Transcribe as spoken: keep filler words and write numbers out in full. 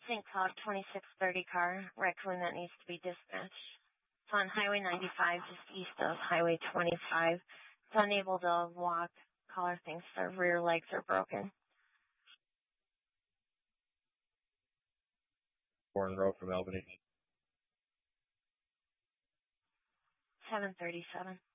Saint Cloud twenty-six thirty car, raccoon that needs to be dispatched. It's on Highway ninety-five, just east of Highway twenty-five. It's unable to walk. Caller thinks their rear legs are broken. Bourne Road from Albany. seven thirty-seven.